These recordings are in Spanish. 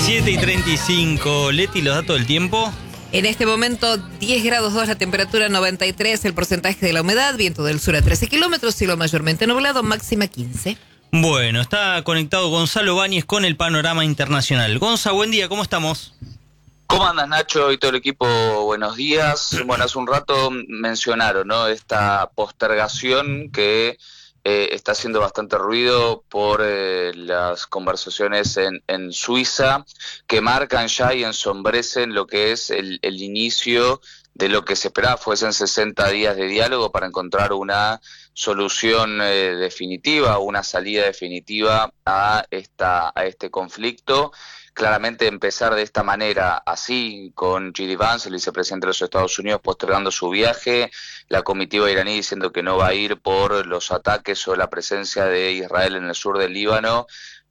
7:35. Leti, los datos del tiempo. En este momento, 10 grados 2, la temperatura 93, el porcentaje de la humedad, viento del sur a 13 kilómetros, cielo mayormente nublado, máxima 15. Bueno, está conectado Gonzalo Báñez con el panorama internacional. Gonza, buen día, ¿cómo estamos? ¿Cómo andas, Nacho, y todo el equipo? Buenos días. Bueno, hace un rato mencionaron, ¿no?, esta postergación que está haciendo bastante ruido por las conversaciones en Suiza, que marcan ya y ensombrecen lo que es el inicio de lo que se esperaba fuesen 60 días de diálogo para encontrar una solución definitiva, una salida definitiva a este conflicto. Claramente empezar de esta manera, así, con J.D. Vance, el vicepresidente de los Estados Unidos, postergando su viaje, la comitiva iraní diciendo que no va a ir por los ataques o la presencia de Israel en el sur del Líbano,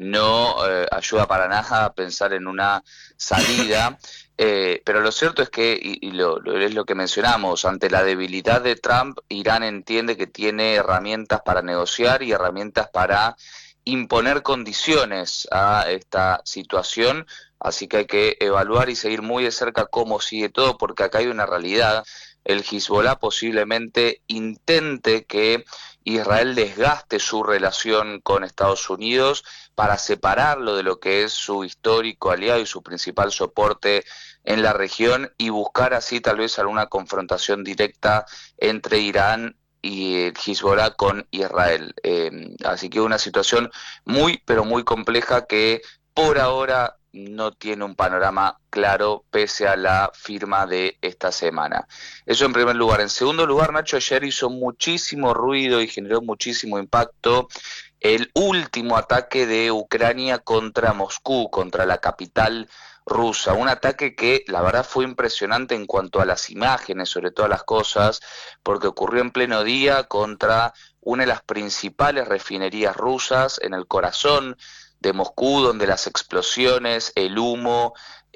no ayuda para nada a pensar en una salida. Pero lo cierto es que, es lo que mencionamos, ante la debilidad de Trump, Irán entiende que tiene herramientas para negociar y herramientas para imponer condiciones a esta situación, así que hay que evaluar y seguir muy de cerca cómo sigue todo, porque acá hay una realidad. El Hezbollah posiblemente intente que Israel desgaste su relación con Estados Unidos para separarlo de lo que es su histórico aliado y su principal soporte en la región y buscar así tal vez alguna confrontación directa entre Irán y el Hezbollah con Israel. Así que una situación muy, pero muy compleja que por ahora no tiene un panorama claro pese a la firma de esta semana. Eso en primer lugar. En segundo lugar, Nacho, ayer hizo muchísimo ruido y generó muchísimo impacto el último ataque de Ucrania contra Moscú, contra la capital rusa, un ataque que la verdad fue impresionante en cuanto a las imágenes, sobre todas las cosas, porque ocurrió en pleno día contra una de las principales refinerías rusas en el corazón de Moscú, donde las explosiones, el humo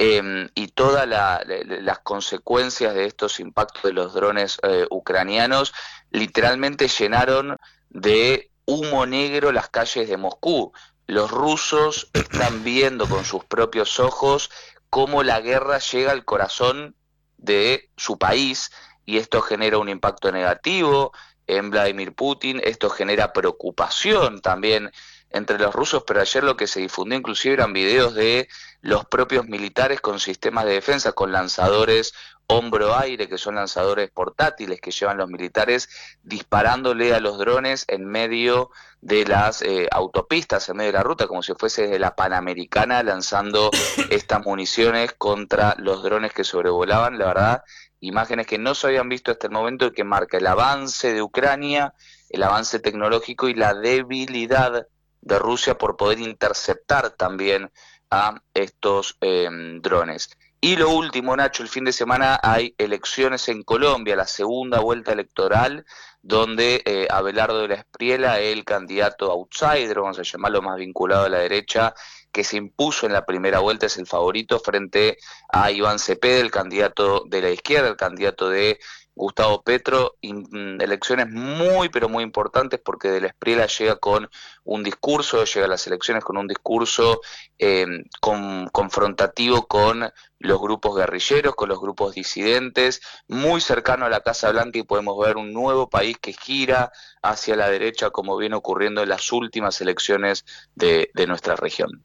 y todas las consecuencias de estos impactos de los drones ucranianos literalmente llenaron de humo negro las calles de Moscú. Los rusos están viendo con sus propios ojos cómo la guerra llega al corazón de su país y esto genera un impacto negativo en Vladimir Putin, esto genera preocupación también entre los rusos, pero ayer lo que se difundió inclusive eran videos de los propios militares con sistemas de defensa, con lanzadores hombro-aire, que son lanzadores portátiles que llevan los militares, disparándole a los drones en medio de las autopistas, en medio de la ruta, como si fuese de la Panamericana, lanzando estas municiones contra los drones que sobrevolaban. La verdad, imágenes que no se habían visto hasta el momento y que marca el avance de Ucrania, el avance tecnológico y la debilidad de Rusia por poder interceptar también a estos drones. Y lo último, Nacho, el fin de semana hay elecciones en Colombia, la segunda vuelta electoral, donde Abelardo de la Espriella, el candidato outsider, vamos a llamarlo, más vinculado a la derecha, que se impuso en la primera vuelta, es el favorito frente a Iván Cepeda, el candidato de la izquierda, el candidato de Gustavo Petro. Elecciones muy pero muy importantes porque de la Espriella llega con un discurso, llega a las elecciones con un discurso confrontativo con los grupos guerrilleros, con los grupos disidentes, muy cercano a la Casa Blanca, y podemos ver un nuevo país que gira hacia la derecha como viene ocurriendo en las últimas elecciones de nuestra región.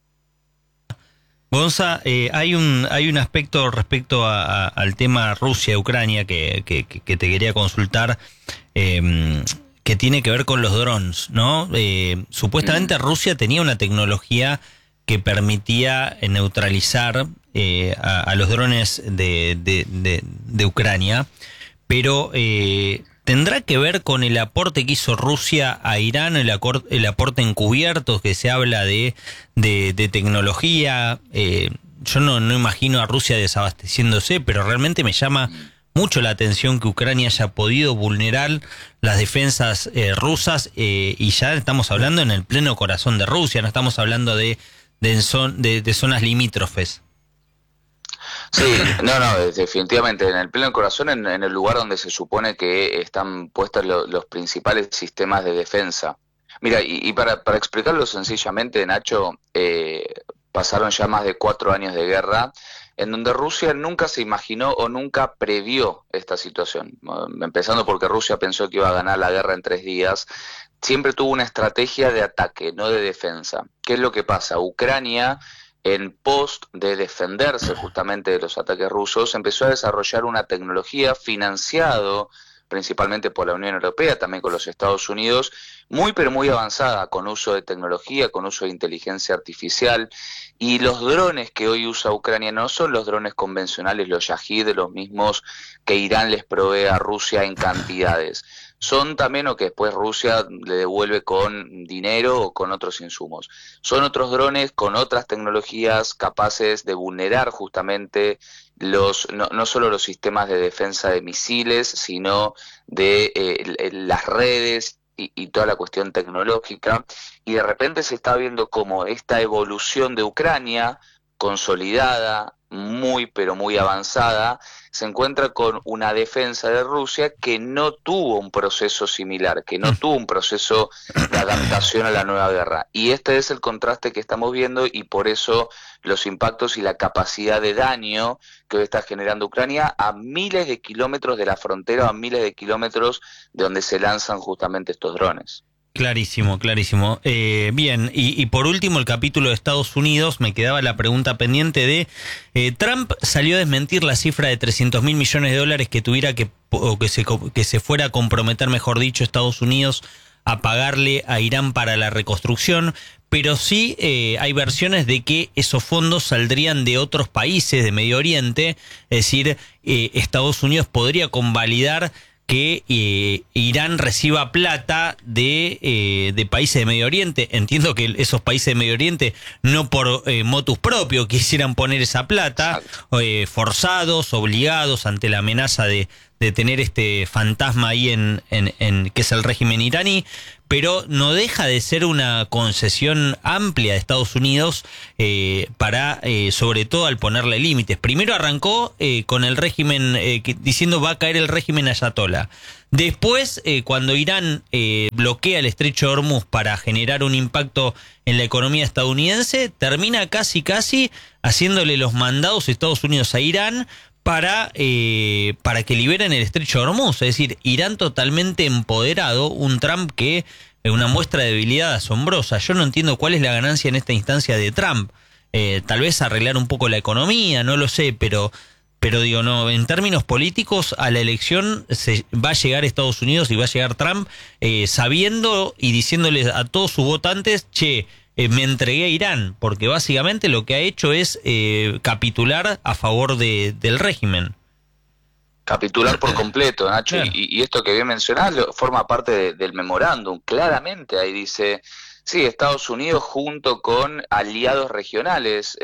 Gonza, hay un aspecto respecto al tema Rusia-Ucrania que te quería consultar, que tiene que ver con los drones, ¿no? Supuestamente Rusia tenía una tecnología que permitía neutralizar a los drones de Ucrania, pero ¿tendrá que ver con el aporte que hizo Rusia a Irán, el aporte encubierto que se habla de tecnología? Yo no imagino a Rusia desabasteciéndose, pero realmente me llama mucho la atención que Ucrania haya podido vulnerar las defensas rusas, y ya estamos hablando en el pleno corazón de Rusia, no estamos hablando de zonas limítrofes. Sí, no, definitivamente, en el pleno corazón, en el lugar donde se supone que están puestos los principales sistemas de defensa. Mira, y para explicarlo sencillamente, Nacho, pasaron ya más de 4 años de guerra, en donde Rusia nunca se imaginó o nunca previó esta situación. Empezando porque Rusia pensó que iba a ganar la guerra en 3 días, siempre tuvo una estrategia de ataque, no de defensa. ¿Qué es lo que pasa? Ucrania, en pos de defenderse justamente de los ataques rusos, empezó a desarrollar una tecnología financiado principalmente por la Unión Europea, también con los Estados Unidos, muy pero muy avanzada, con uso de tecnología, con uso de inteligencia artificial, y los drones que hoy usa Ucrania no son los drones convencionales, los Shahid, los mismos que Irán les provee a Rusia en cantidades. Son también o que después Rusia le devuelve con dinero o con otros insumos. Son otros drones con otras tecnologías capaces de vulnerar justamente no solo los sistemas de defensa de misiles, sino de las redes y toda la cuestión tecnológica. Y de repente se está viendo como esta evolución de Ucrania, consolidada, muy pero muy avanzada, se encuentra con una defensa de Rusia que no tuvo un proceso similar, que no tuvo un proceso de adaptación a la nueva guerra. Y este es el contraste que estamos viendo, y por eso los impactos y la capacidad de daño que hoy está generando Ucrania a miles de kilómetros de la frontera, a miles de kilómetros de donde se lanzan justamente estos drones. Clarísimo, clarísimo. Bien, y por último el capítulo de Estados Unidos, me quedaba la pregunta pendiente de Trump salió a desmentir la cifra de $300.000 millones que tuviera que se fuera a comprometer, mejor dicho, Estados Unidos a pagarle a Irán para la reconstrucción, pero sí hay versiones de que esos fondos saldrían de otros países de Medio Oriente, es decir, Estados Unidos podría convalidar que Irán reciba plata de países de Medio Oriente. Entiendo que esos países de Medio Oriente no por motus propio quisieran poner esa plata, forzados, obligados ante la amenaza de tener este fantasma ahí en que es el régimen iraní, pero no deja de ser una concesión amplia de Estados Unidos para, sobre todo al ponerle límites. Primero arrancó con el régimen, diciendo va a caer el régimen ayatolá. Después, cuando Irán bloquea el estrecho de Hormuz para generar un impacto en la economía estadounidense, termina casi haciéndole los mandados de Estados Unidos a Irán para que liberen el estrecho de Hormuz. Es decir, Irán totalmente empoderado, un Trump que una muestra de debilidad asombrosa. Yo no entiendo cuál es la ganancia en esta instancia de Trump. Tal vez arreglar un poco la economía, no lo sé, pero digo, no, en términos políticos a la elección se va a llegar Estados Unidos y va a llegar Trump sabiendo y diciéndoles a todos sus votantes, me entregué a Irán, porque básicamente lo que ha hecho es capitular a favor del régimen. Capitular por completo, Nacho, claro. Y esto que bien mencionás forma parte del memorándum, claramente ahí dice, sí, Estados Unidos junto con aliados regionales,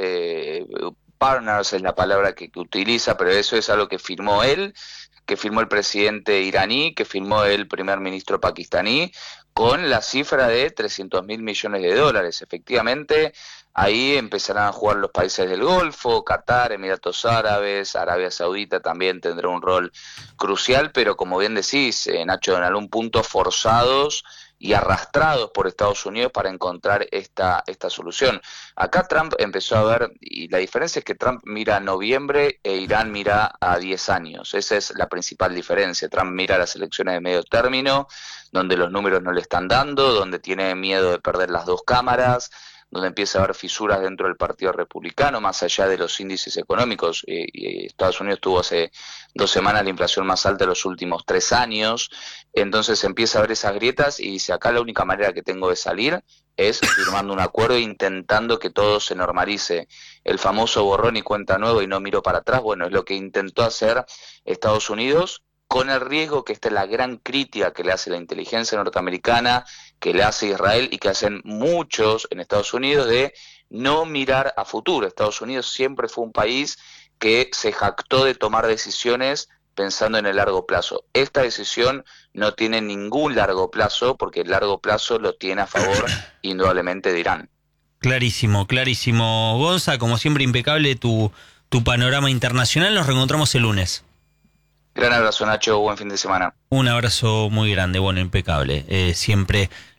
partners es la palabra que utiliza, pero eso es algo que firmó él, que firmó el presidente iraní, que firmó el primer ministro pakistaní, con la cifra de $300.000 millones. Efectivamente, ahí empezarán a jugar los países del Golfo, Qatar, Emiratos Árabes, Arabia Saudita también tendrá un rol crucial, pero como bien decís, Nacho, en algún punto forzados y arrastrados por Estados Unidos para encontrar esta solución. Acá Trump empezó a ver, y la diferencia es que Trump mira a noviembre e Irán mira a 10 años. Esa es la principal diferencia. Trump mira a las elecciones de medio término, donde los números no le están dando, donde tiene miedo de perder las 2 cámaras, donde empieza a haber fisuras dentro del Partido Republicano, más allá de los índices económicos. Estados Unidos tuvo hace 2 semanas la inflación más alta de los últimos 3 años, entonces empieza a ver esas grietas y dice, acá la única manera que tengo de salir es firmando un acuerdo e intentando que todo se normalice. El famoso borrón y cuenta nueva y no miro para atrás, bueno, es lo que intentó hacer Estados Unidos, con el riesgo que esta es la gran crítica que le hace la inteligencia norteamericana, que le hace Israel y que hacen muchos en Estados Unidos, de no mirar a futuro. Estados Unidos siempre fue un país que se jactó de tomar decisiones pensando en el largo plazo. Esta decisión no tiene ningún largo plazo, porque el largo plazo lo tiene a favor indudablemente de Irán. Clarísimo, clarísimo. Gonza, como siempre impecable tu panorama internacional. Nos reencontramos el lunes. Gran abrazo, Nacho, buen fin de semana. Un abrazo muy grande, bueno, impecable. Siempre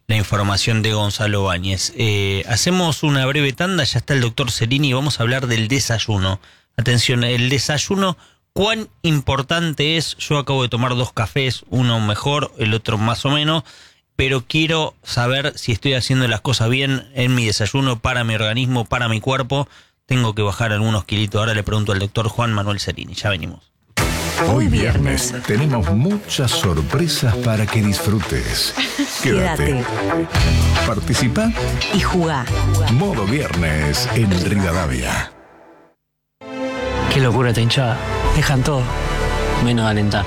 la información de Gonzalo Báñez. Hacemos una breve tanda, ya está el doctor Cerini y vamos a hablar del desayuno. Atención, el desayuno, ¿cuán importante es? Yo acabo de tomar 2 cafés, uno mejor, el otro más o menos, pero quiero saber si estoy haciendo las cosas bien en mi desayuno, para mi organismo, para mi cuerpo. Tengo que bajar algunos kilitos. Ahora le pregunto al doctor Juan Manuel Cerini. Ya venimos. Hoy viernes tenemos muchas sorpresas para que disfrutes. Quédate. Participa y jugá. Modo Viernes en Rivadavia. Qué locura esta hinchada. Dejan todo, menos alentar.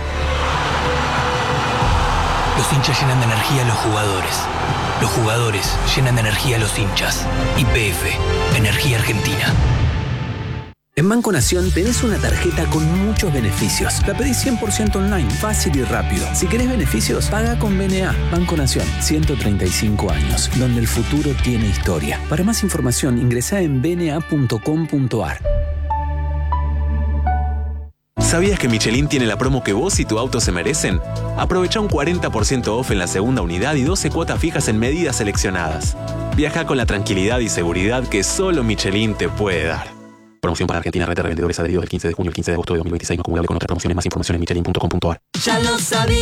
Los hinchas llenan de energía a los jugadores. Los jugadores llenan de energía a los hinchas. YPF, Energía Argentina. En Banco Nación tenés una tarjeta con muchos beneficios. La pedís 100% online, fácil y rápido. Si querés beneficios, paga con BNA. Banco Nación, 135 años, donde el futuro tiene historia. Para más información, ingresá en bna.com.ar. ¿Sabías que Michelin tiene la promo que vos y tu auto se merecen? Aprovecha un 40% off en la segunda unidad y 12 cuotas fijas en medidas seleccionadas. Viaja con la tranquilidad y seguridad que solo Michelin te puede dar. Promoción para Argentina, red de revendedores adheridos del 15 de junio al 15 de agosto de 2026, no acumulable con otras promociones. Más información en michelin.com.ar. Ya lo sabía.